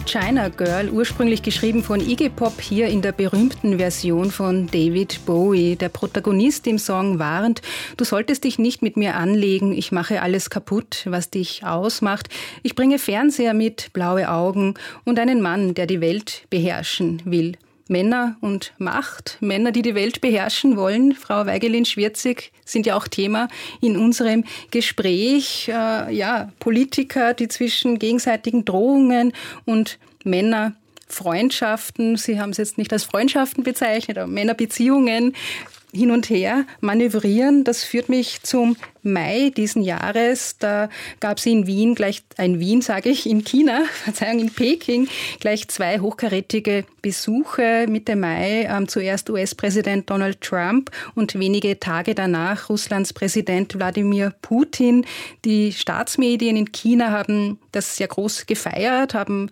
China Girl, ursprünglich geschrieben von Iggy Pop, hier in der berühmten Version von David Bowie. Der Protagonist im Song warnt: Du solltest dich nicht mit mir anlegen, ich mache alles kaputt, was dich ausmacht. Ich bringe Fernseher mit, blaue Augen und einen Mann, der die Welt beherrschen will. Männer und Macht, Männer, die die Welt beherrschen wollen, Frau Weigelin-Schwierzig, sind ja auch Thema in unserem Gespräch. Politiker, die zwischen gegenseitigen Drohungen und Männerfreundschaften, Sie haben es jetzt nicht als Freundschaften bezeichnet, aber Männerbeziehungen hin und her manövrieren. Das führt mich zum Mai diesen Jahres. Da gab es in China, in Peking, gleich 2 hochkarätige Besuche. Mitte Mai zuerst US-Präsident Donald Trump und wenige Tage danach Russlands Präsident Wladimir Putin. Die Staatsmedien in China haben das sehr groß gefeiert, haben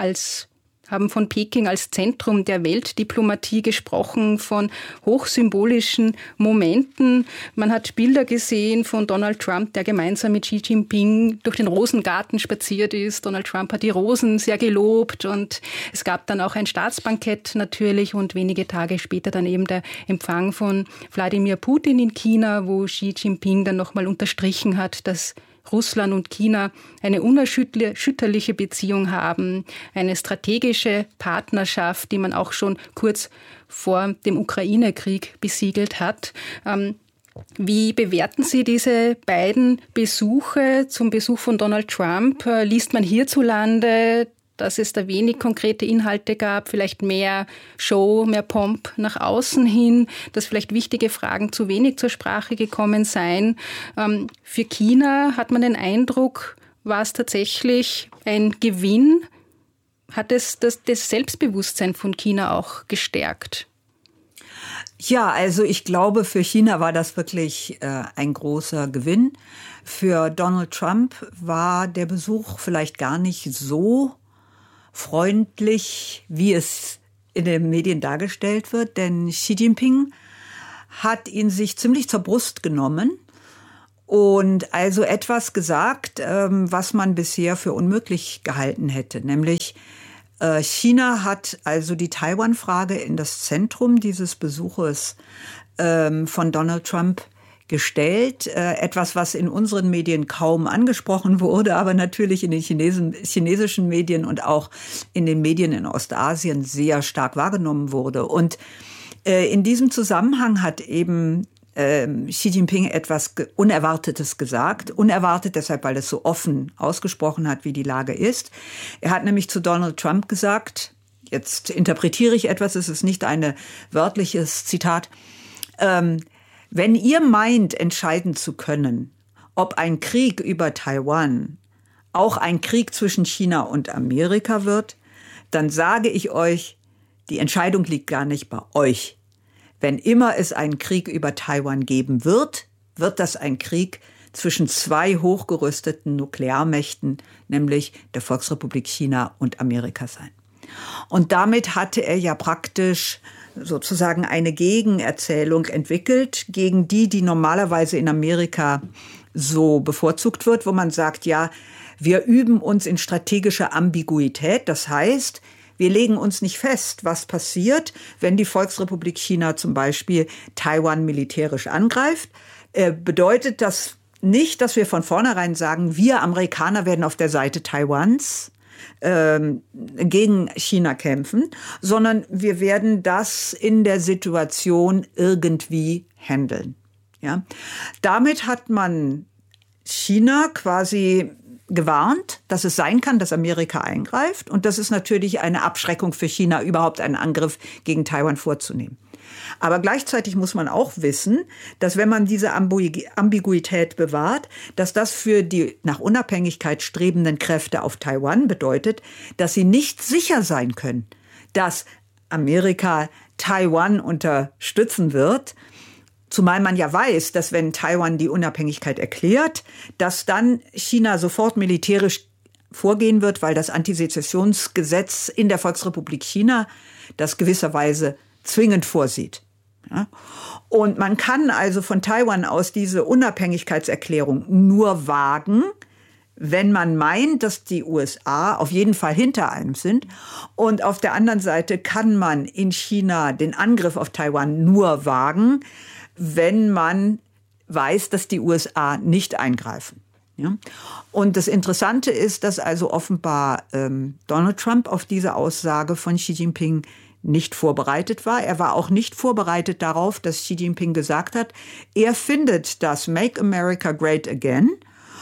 von Peking als Zentrum der Weltdiplomatie gesprochen, von hochsymbolischen Momenten. Man hat Bilder gesehen von Donald Trump, der gemeinsam mit Xi Jinping durch den Rosengarten spaziert ist. Donald Trump hat die Rosen sehr gelobt und es gab dann auch ein Staatsbankett natürlich und wenige Tage später dann eben der Empfang von Wladimir Putin in China, wo Xi Jinping dann nochmal unterstrichen hat, dass Russland und China eine unerschütterliche Beziehung haben, eine strategische Partnerschaft, die man auch schon kurz vor dem Ukraine-Krieg besiegelt hat. Wie bewerten Sie diese beiden Besuche? Zum Besuch von Donald Trump liest man hierzulande, dass es da wenig konkrete Inhalte gab, vielleicht mehr Show, mehr Pomp nach außen hin, dass vielleicht wichtige Fragen zu wenig zur Sprache gekommen seien. Für China hat man den Eindruck, war es tatsächlich ein Gewinn? Hat es das Selbstbewusstsein von China auch gestärkt? Ja, also ich glaube, für China war das wirklich ein großer Gewinn. Für Donald Trump war der Besuch vielleicht gar nicht so freundlich, wie es in den Medien dargestellt wird, denn Xi Jinping hat ihn sich ziemlich zur Brust genommen und also etwas gesagt, was man bisher für unmöglich gehalten hätte, nämlich China hat also die Taiwan-Frage in das Zentrum dieses Besuches von Donald Trump gestellt. Etwas, was in unseren Medien kaum angesprochen wurde, aber natürlich in den chinesischen Medien und auch in den Medien in Ostasien sehr stark wahrgenommen wurde. Und in diesem Zusammenhang hat eben Xi Jinping etwas Unerwartetes gesagt. Unerwartet deshalb, weil es so offen ausgesprochen hat, wie die Lage ist. Er hat nämlich zu Donald Trump gesagt, jetzt interpretiere ich etwas, es ist nicht ein wörtliches Zitat, wenn ihr meint, entscheiden zu können, ob ein Krieg über Taiwan auch ein Krieg zwischen China und Amerika wird, dann sage ich euch, die Entscheidung liegt gar nicht bei euch. Wenn immer es einen Krieg über Taiwan geben wird, wird das ein Krieg zwischen 2 hochgerüsteten Nuklearmächten, nämlich der Volksrepublik China und Amerika sein. Und damit hatte er ja praktisch sozusagen eine Gegenerzählung entwickelt gegen die normalerweise in Amerika so bevorzugt wird, wo man sagt, ja, wir üben uns in strategischer Ambiguität. Das heißt, wir legen uns nicht fest, was passiert, wenn die Volksrepublik China zum Beispiel Taiwan militärisch angreift. Bedeutet das nicht, dass wir von vornherein sagen, wir Amerikaner werden auf der Seite Taiwans gegen China kämpfen, sondern wir werden das in der Situation irgendwie handeln. Ja? Damit hat man China quasi gewarnt, dass es sein kann, dass Amerika eingreift. Und das ist natürlich eine Abschreckung für China, überhaupt einen Angriff gegen Taiwan vorzunehmen. Aber gleichzeitig muss man auch wissen, dass wenn man diese Ambiguität bewahrt, dass das für die nach Unabhängigkeit strebenden Kräfte auf Taiwan bedeutet, dass sie nicht sicher sein können, dass Amerika Taiwan unterstützen wird. Zumal man ja weiß, dass wenn Taiwan die Unabhängigkeit erklärt, dass dann China sofort militärisch vorgehen wird, weil das Antisezessionsgesetz in der Volksrepublik China das gewisserweise zwingend vorsieht. Ja? Und man kann also von Taiwan aus diese Unabhängigkeitserklärung nur wagen, wenn man meint, dass die USA auf jeden Fall hinter einem sind. Und auf der anderen Seite kann man in China den Angriff auf Taiwan nur wagen, wenn man weiß, dass die USA nicht eingreifen. Ja? Und das Interessante ist, dass also offenbar Donald Trump auf diese Aussage von Xi Jinping nicht vorbereitet war. Er war auch nicht vorbereitet darauf, dass Xi Jinping gesagt hat, er findet das Make America Great Again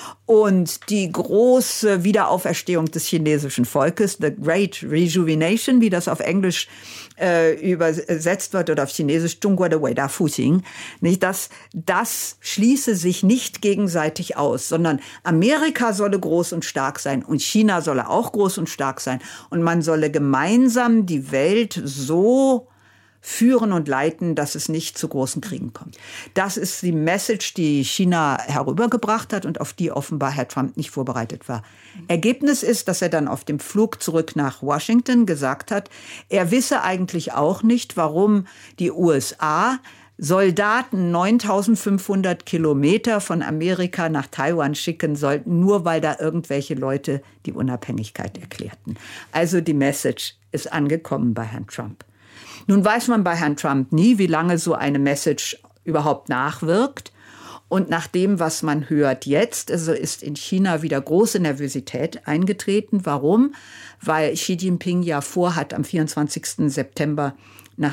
und die große Wiederauferstehung des chinesischen Volkes, the Great Rejuvenation, wie das auf Englisch übersetzt wird oder auf Chinesisch, 中国的伟大复兴, nicht, das schließe sich nicht gegenseitig aus, sondern Amerika solle groß und stark sein und China solle auch groß und stark sein und man solle gemeinsam die Welt so führen und leiten, dass es nicht zu großen Kriegen kommt. Das ist die Message, die China herübergebracht hat und auf die offenbar Herr Trump nicht vorbereitet war. Ergebnis ist, dass er dann auf dem Flug zurück nach Washington gesagt hat, er wisse eigentlich auch nicht, warum die USA Soldaten 9.500 Kilometer von Amerika nach Taiwan schicken sollten, nur weil da irgendwelche Leute die Unabhängigkeit erklärten. Also die Message ist angekommen bei Herrn Trump. Nun weiß man bei Herrn Trump nie, wie lange so eine Message überhaupt nachwirkt. Und nach dem, was man hört jetzt, also ist in China wieder große Nervosität eingetreten. Warum? Weil Xi Jinping ja vorhat, am 24. September nach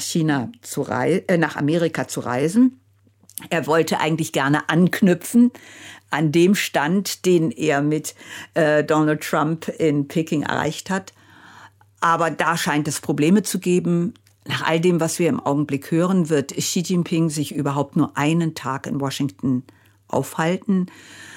Amerika zu reisen. Er wollte eigentlich gerne anknüpfen an dem Stand, den er mit Donald Trump in Peking erreicht hat. Aber da scheint es Probleme zu geben. Nach all dem, was wir im Augenblick hören, wird Xi Jinping sich überhaupt nur einen Tag in Washington aufhalten.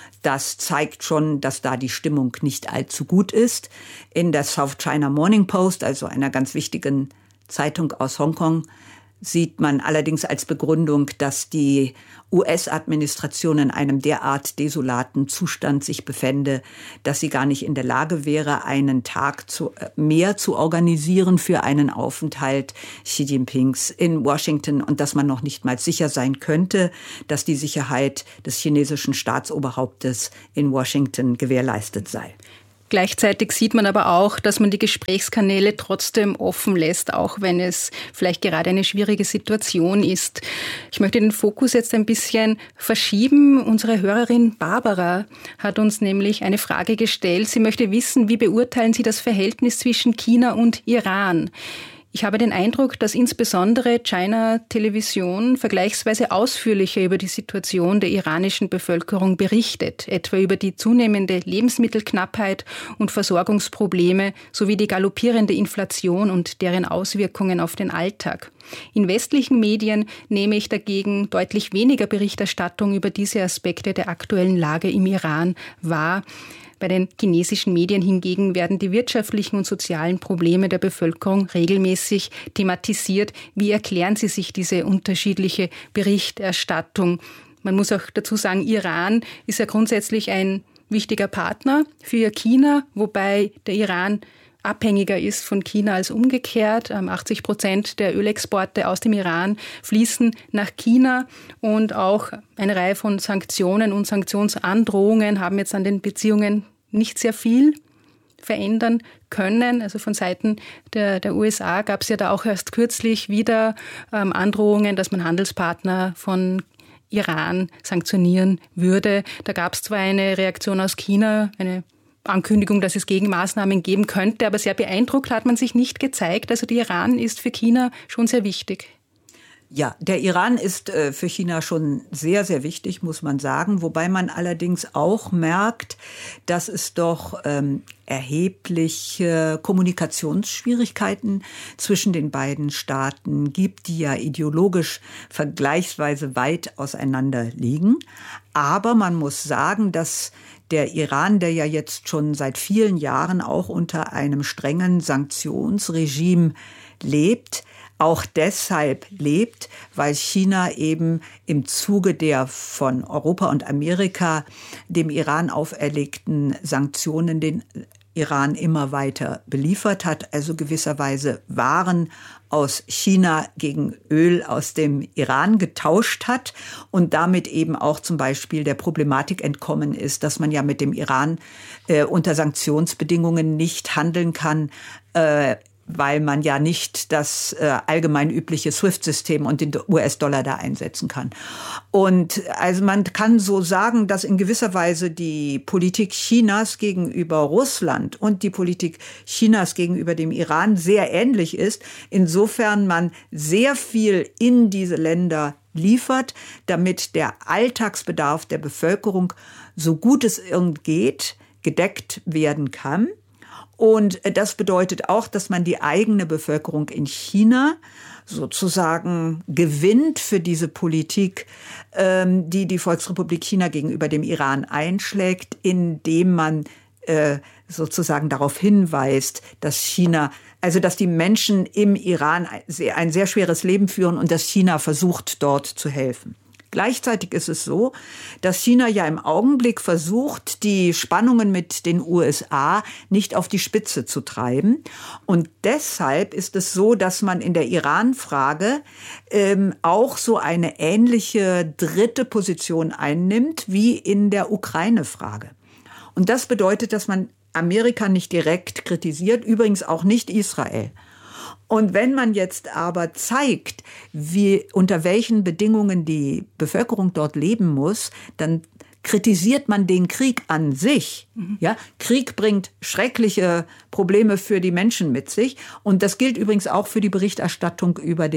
Das zeigt schon, dass da die Stimmung nicht allzu gut ist. In der South China Morning Post, also einer ganz wichtigen Zeitung aus Hongkong, sieht man allerdings als Begründung, dass die US-Administration in einem derart desolaten Zustand sich befände, dass sie gar nicht in der Lage wäre, einen Tag mehr zu organisieren für einen Aufenthalt Xi Jinpings in Washington und dass man noch nicht mal sicher sein könnte, dass die Sicherheit des chinesischen Staatsoberhauptes in Washington gewährleistet sei. Gleichzeitig sieht man aber auch, dass man die Gesprächskanäle trotzdem offen lässt, auch wenn es vielleicht gerade eine schwierige Situation ist. Ich möchte den Fokus jetzt ein bisschen verschieben. Unsere Hörerin Barbara hat uns nämlich eine Frage gestellt. Sie möchte wissen, wie beurteilen Sie das Verhältnis zwischen China und Iran? Ich habe den Eindruck, dass insbesondere China Television vergleichsweise ausführlicher über die Situation der iranischen Bevölkerung berichtet, etwa über die zunehmende Lebensmittelknappheit und Versorgungsprobleme sowie die galoppierende Inflation und deren Auswirkungen auf den Alltag. In westlichen Medien nehme ich dagegen deutlich weniger Berichterstattung über diese Aspekte der aktuellen Lage im Iran wahr. Bei den chinesischen Medien hingegen werden die wirtschaftlichen und sozialen Probleme der Bevölkerung regelmäßig thematisiert. Wie erklären Sie sich diese unterschiedliche Berichterstattung? Man muss auch dazu sagen, Iran ist ja grundsätzlich ein wichtiger Partner für China, wobei der Iran abhängiger ist von China als umgekehrt. 80% der Ölexporte aus dem Iran fließen nach China und auch eine Reihe von Sanktionen und Sanktionsandrohungen haben jetzt an den Beziehungen nicht sehr viel verändern können. Also von Seiten der USA gab es ja da auch erst kürzlich wieder Androhungen, dass man Handelspartner von Iran sanktionieren würde. Da gab es zwar eine Reaktion aus China, eine Ankündigung, dass es Gegenmaßnahmen geben könnte, aber sehr beeindruckt hat man sich nicht gezeigt. Also der Iran ist für China schon sehr wichtig. Ja, der Iran ist für China schon sehr, sehr wichtig, muss man sagen. Wobei man allerdings auch merkt, dass es doch erhebliche Kommunikationsschwierigkeiten zwischen den beiden Staaten gibt, die ja ideologisch vergleichsweise weit auseinander liegen. Aber man muss sagen, dass der Iran, der ja jetzt schon seit vielen Jahren auch unter einem strengen Sanktionsregime lebt, auch deshalb lebt, weil China eben im Zuge der von Europa und Amerika dem Iran auferlegten Sanktionen den Iran immer weiter beliefert hat, also gewisserweise Waren aus China gegen Öl aus dem Iran getauscht hat und damit eben auch zum Beispiel der Problematik entkommen ist, dass man ja mit dem Iran unter Sanktionsbedingungen nicht handeln kann, weil man ja nicht das allgemein übliche SWIFT-System und den US-Dollar da einsetzen kann. Und also man kann so sagen, dass in gewisser Weise die Politik Chinas gegenüber Russland und die Politik Chinas gegenüber dem Iran sehr ähnlich ist, insofern man sehr viel in diese Länder liefert, damit der Alltagsbedarf der Bevölkerung, so gut es irgend geht, gedeckt werden kann. Und das bedeutet auch, dass man die eigene Bevölkerung in China sozusagen gewinnt für diese Politik, die die Volksrepublik China gegenüber dem Iran einschlägt, indem man sozusagen darauf hinweist, dass China, also dass die Menschen im Iran ein sehr schweres Leben führen und dass China versucht, dort zu helfen. Gleichzeitig ist es so, dass China ja im Augenblick versucht, die Spannungen mit den USA nicht auf die Spitze zu treiben. Und deshalb ist es so, dass man in der Iran-Frage auch so eine ähnliche dritte Position einnimmt wie in der Ukraine-Frage. Und das bedeutet, dass man Amerika nicht direkt kritisiert, übrigens auch nicht Israel. Und wenn man jetzt aber zeigt, unter welchen Bedingungen die Bevölkerung dort leben muss, dann kritisiert man den Krieg an sich. Ja, Krieg bringt schreckliche Probleme für die Menschen mit sich. Und das gilt übrigens auch für die Berichterstattung über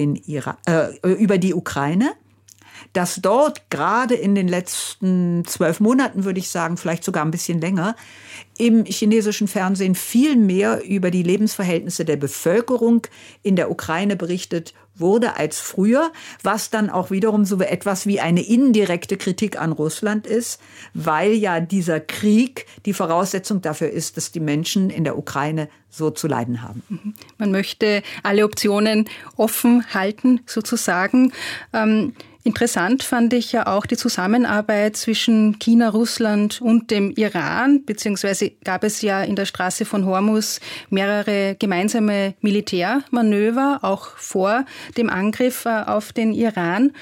die Ukraine. Dass dort gerade in den letzten 12 Monaten, würde ich sagen, vielleicht sogar ein bisschen länger, im chinesischen Fernsehen viel mehr über die Lebensverhältnisse der Bevölkerung in der Ukraine berichtet wurde als früher, was dann auch wiederum so etwas wie eine indirekte Kritik an Russland ist, weil ja dieser Krieg die Voraussetzung dafür ist, dass die Menschen in der Ukraine so zu leiden haben. Man möchte alle Optionen offen halten, sozusagen. Interessant fand ich ja auch die Zusammenarbeit zwischen China, Russland und dem Iran, beziehungsweise gab es ja in der Straße von Hormuz mehrere gemeinsame Militärmanöver, auch vor dem Angriff auf den Iran.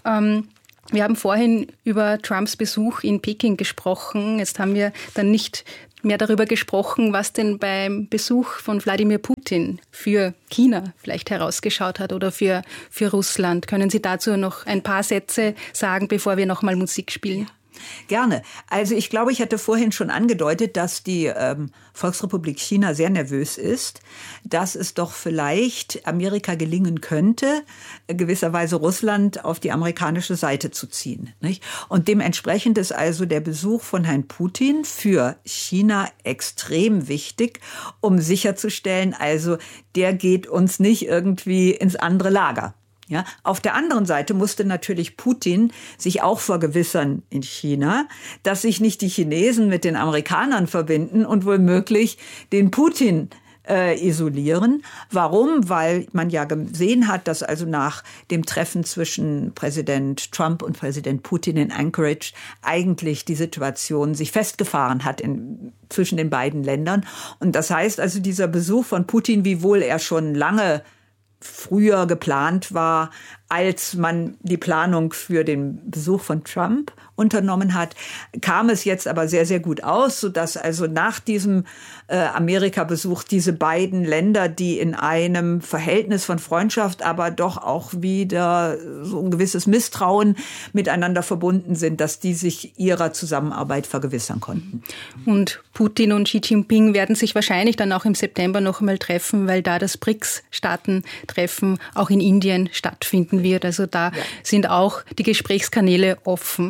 Wir haben vorhin über Trumps Besuch in Peking gesprochen. Jetzt haben wir dann nicht mehr darüber gesprochen, was denn beim Besuch von Wladimir Putin für China vielleicht herausgeschaut hat oder für Russland. Können Sie dazu noch ein paar Sätze sagen, bevor wir noch mal Musik spielen? Ja. Gerne. Also ich glaube, ich hatte vorhin schon angedeutet, dass die Volksrepublik China sehr nervös ist, dass es doch vielleicht Amerika gelingen könnte, gewisserweise Russland auf die amerikanische Seite zu ziehen. Nicht? Und dementsprechend ist also der Besuch von Herrn Putin für China extrem wichtig, um sicherzustellen, also der geht uns nicht irgendwie ins andere Lager. Ja, auf der anderen Seite musste natürlich Putin sich auch vergewissern in China, dass sich nicht die Chinesen mit den Amerikanern verbinden und womöglich den Putin isolieren. Warum? Weil man ja gesehen hat, dass also nach dem Treffen zwischen Präsident Trump und Präsident Putin in Anchorage eigentlich die Situation sich festgefahren hat zwischen den beiden Ländern. Und das heißt also, dieser Besuch von Putin, wiewohl er schon lange früher geplant war, als man die Planung für den Besuch von Trump unternommen hat, kam es jetzt aber sehr, sehr gut aus, sodass also nach diesem Amerika-Besuch diese beiden Länder, die in einem Verhältnis von Freundschaft, aber doch auch wieder so ein gewisses Misstrauen miteinander verbunden sind, dass die sich ihrer Zusammenarbeit vergewissern konnten. Und Putin und Xi Jinping werden sich wahrscheinlich dann auch im September noch einmal treffen, weil da das BRICS-Staatentreffen auch in Indien stattfinden wird. Also da sind auch die Gesprächskanäle offen.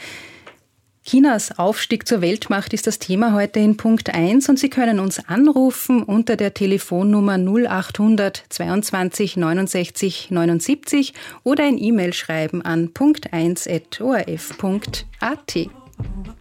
Chinas Aufstieg zur Weltmacht ist das Thema heute in Punkt 1 und Sie können uns anrufen unter der Telefonnummer 0800 22 69 79 oder ein E-Mail schreiben an punkt1@orf.at.